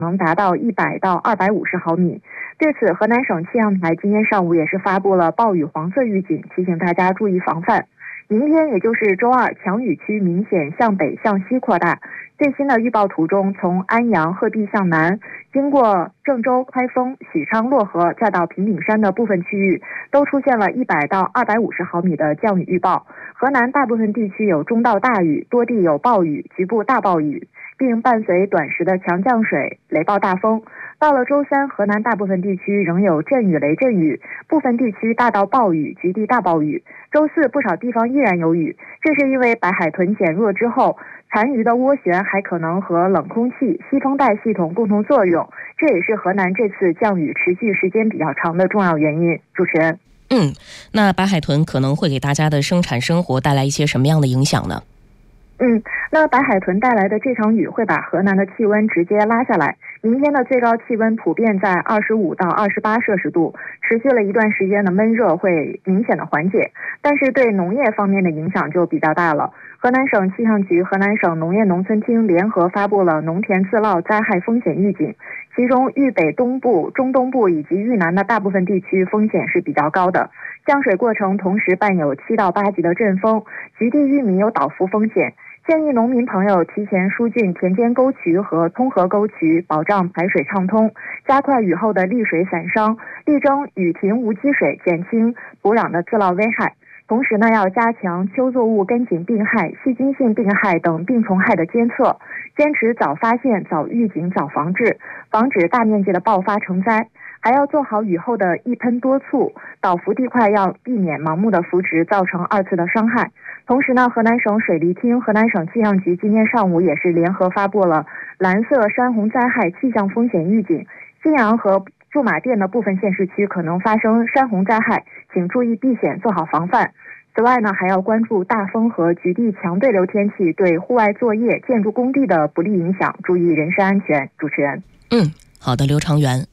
能达到100到250毫米。对此，河南省气象台今天上午也是发布了暴雨黄色预警，提醒大家注意防范。明天也就是周二，强雨区明显向北向西扩大。最新的预报图中，从安阳、鹤壁向南，经过郑州、开封、许昌、漯河，再到平顶山的部分区域，都出现了100到250毫米的降雨预报。河南大部分地区有中到大雨，多地有暴雨，局部大暴雨，并伴随短时的强降水、雷暴大风。到了周三，河南大部分地区仍有阵雨、雷阵雨，部分地区大到暴雨、局地大暴雨。周四，不少地方依然有雨，这是因为白海豚减弱之后，残余的涡旋还可能和冷空气、西风带系统共同作用，这也是河南这次降雨持续时间比较长的重要原因。主持人， 那白海豚可能会给大家的生产生活带来一些什么样的影响呢？ 那白海豚带来的这场雨会把河南的气温直接拉下来，明天的最高气温普遍在25到28摄氏度，持续了一段时间的闷热会明显的缓解，但是对农业方面的影响就比较大了。河南省气象局、河南省农业农村厅联合发布了农田自涝灾害风险预警，其中豫北东部、中东部以及豫南的大部分地区风险是比较高的，降水过程同时伴有7到8级的阵风，局地玉米有倒伏风险。建议农民朋友提前疏浚田间沟渠和通河沟渠，保障排水畅通，加快雨后的砾水散伤，力争雨停无积水，减轻土壤的自涝危害。同时呢，要加强秋作物根茎病害、细菌性病害等病虫害的监测，坚持早发现、早预警、早防治，防止大面积的爆发成灾。还要做好雨后的一喷多促，倒伏地块要避免盲目的扶植，造成2次的伤害。同时呢，河南省水利厅、河南省气象局今天上午也是联合发布了蓝色山洪灾害气象风险预警，信阳和驻马店的部分县市区可能发生山洪灾害，请注意避险，做好防范。此外呢，还要关注大风和局地强对流天气对户外作业、建筑工地的不利影响，注意人身安全。主持人， 好的，刘长元。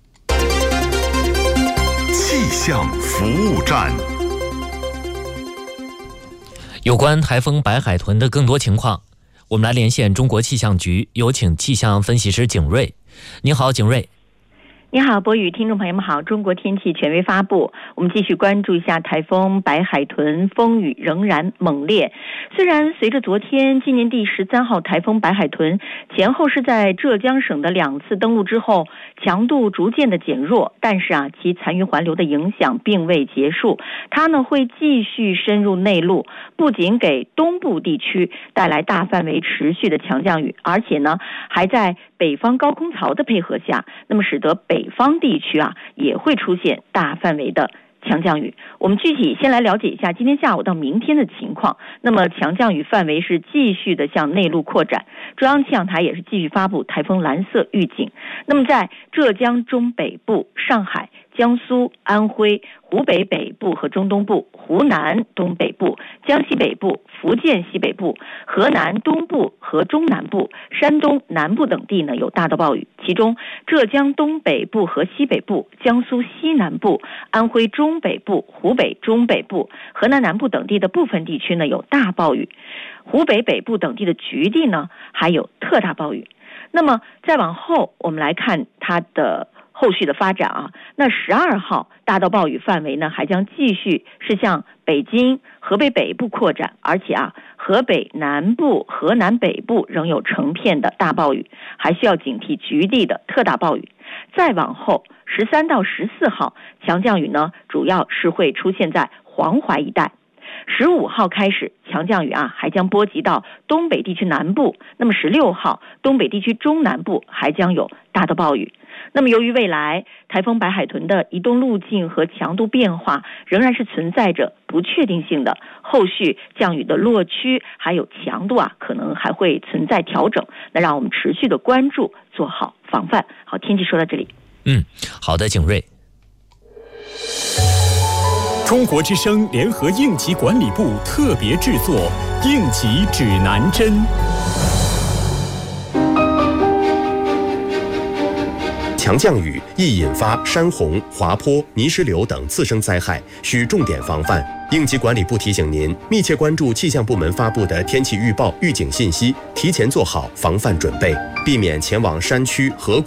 气象服务站， 有关台风白海豚的更多情况，我们来连线中国气象局，有请气象分析师景瑞。你好，景瑞。 你好，博宇，听众朋友们好。中国天气权威发布，我们继续关注一下台风白海豚，风雨仍然猛烈。虽然随着昨天今年第13号台风白海豚前后是在浙江省的2次登陆之后，强度逐渐的减弱，但是其残余环流的影响并未结束，它呢会继续深入内陆，不仅给东部地区带来大范围持续的强降雨，而且呢还在北方高空槽的配合下，那么使得北方地区也会出现大范围的强降雨。我们具体先来了解一下今天下午到明天的情况。那么强降雨范围是继续的向内陆扩展，中央气象台也是继续发布台风蓝色预警。那么在浙江中北部、上海、江苏、安徽、湖北北部和中东部、湖南东北部、江西北部、福建西北部、河南东部和中南部、山东南部等地呢有大到暴雨，其中浙江东北部和西北部、江苏西南部、安徽中北部、湖北中北部、河南南部等地的部分地区呢有大暴雨，湖北北部等地的局地呢还有特大暴雨。那么再往后我们来看它的后续的发展那12号大到暴雨范围呢还将继续是向北京、河北北部扩展，而且河北南部、河南北部仍有成片的大暴雨，还需要警惕局地的特大暴雨。再往后13到14号强降雨呢主要是会出现在黄淮一带。15号开始强降雨还将波及到东北地区南部，那么16号东北地区中南部还将有大到暴雨。那么由于未来台风白海豚的移动路径和强度变化仍然是存在着不确定性的，后续降雨的落区还有强度可能还会存在调整，那让我们持续的关注，做好防范。好，天气说到这里。 好的，景瑞。 中国之声联合应急管理部特别制作应急指南针。 强降雨易引发山洪、滑坡、泥石流等次生灾害，需重点防范。应急管理部提醒您，密切关注气象部门发布的天气预报、预警信息，提前做好防范准备，避免前往山区、河谷